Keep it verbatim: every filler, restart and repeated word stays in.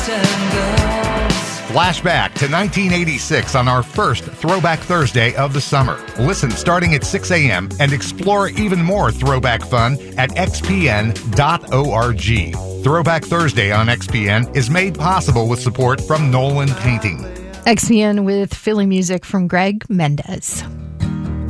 Flashback to nineteen eighty-six on our first Throwback Thursday of the summer. Listen starting at six a.m. and explore even more throwback fun at x p n dot org. Throwback Thursday on X P N is made possible with support from Nolan Painting. X P N with Philly music from Greg Mendez.